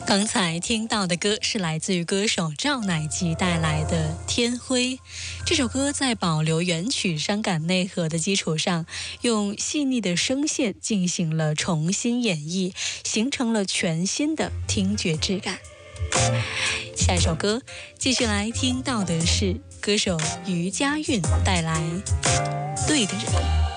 刚才听到的歌是来自于歌手赵乃吉带来的《天灰》。这首歌在保留原曲伤感内核的基础上，用细腻的声线进行了重新演绎，形成了全新的听觉质感。下一首歌继续来听到的是歌手于佳韵带来《对的人》。